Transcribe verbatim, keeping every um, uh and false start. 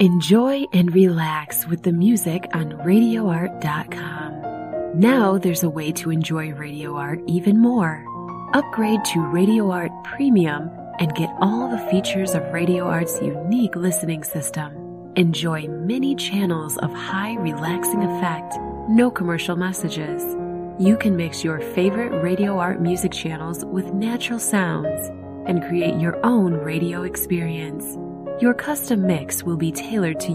Enjoy and relax with the music on radio art dot com. Now there's a way to enjoy Radio Art even more. Upgrade to Radio Art Premium and get all the features of Radio Art's unique listening system. Enjoy many channels of high relaxing effect, no commercial messages. You can mix your favorite Radio Art music channels with natural sounds and create your own radio experience. Your custom mix will be tailored to